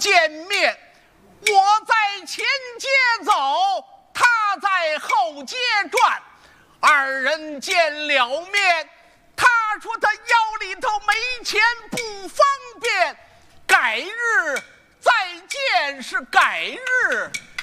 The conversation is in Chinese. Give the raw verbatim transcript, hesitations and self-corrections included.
见面。我在前街走，他在后街转，二人见了面，他说他腰里头没钱不方便，改日再见是改日。